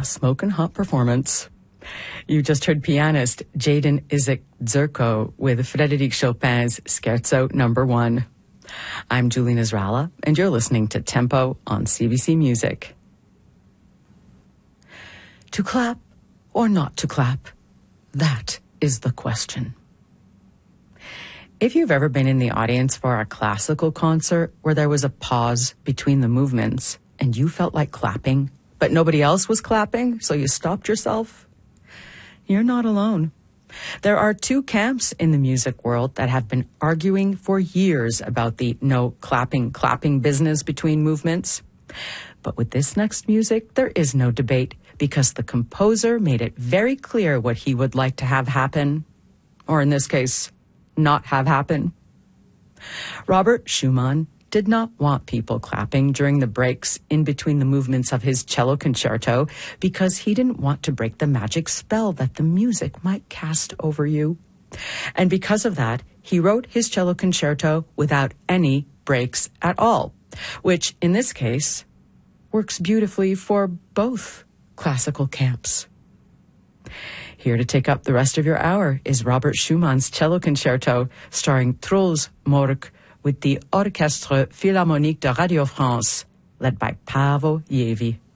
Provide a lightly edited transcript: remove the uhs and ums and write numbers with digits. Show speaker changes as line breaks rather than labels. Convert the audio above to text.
A smoking hot performance. You just heard pianist Jaden Isaac-Zerko with Frédéric Chopin's Scherzo No. 1. I'm Julie Nasrallah, and you're listening to Tempo on CBC Music. To clap or not to clap? That is the question. If you've ever been in the audience for a classical concert where there was a pause between the movements and you felt like clapping, but nobody else was clapping, so you stopped yourself, you're not alone. There are two camps in the music world that have been arguing for years about the no clapping business between movements. But with this next music, there is no debate because the composer made it very clear what he would like to have happen, or in this case, not have happen. Robert Schumann did not want people clapping during the breaks in between the movements of his cello concerto because he didn't want to break the magic spell that the music might cast over you. And because of that, he wrote his cello concerto without any breaks at all, which in this case works beautifully for both classical camps. Here to take up the rest of your hour is Robert Schumann's cello concerto starring Truls Mork with the Orchestre Philharmonique de Radio France, led by Paavo Järvi.